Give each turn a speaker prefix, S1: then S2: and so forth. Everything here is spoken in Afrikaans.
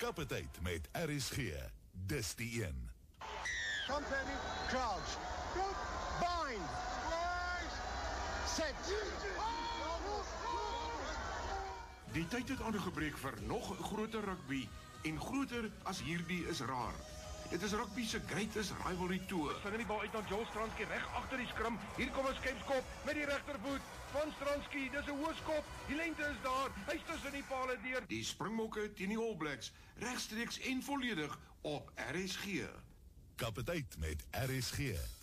S1: Kappetyd met RSG. Dis die een.
S2: Company, crouch. Bind. Set.
S3: Die tyd het aangebreek vir nog groter rugby en groter as hierdie is raar. Dit is rugby se greatest rivalry tour.
S4: Vang die bal uit na Joel Stransky reg agter die skram. Hier kom 'n skepskop met die regtervoet van Stransky. Dis 'n hoë skop. Die lengte is daar. Hy's tussen die pale deur.
S3: Die Springbokke teen die All Blacks regstreeks en volledig op RSG.
S1: Kappetyd met RSG.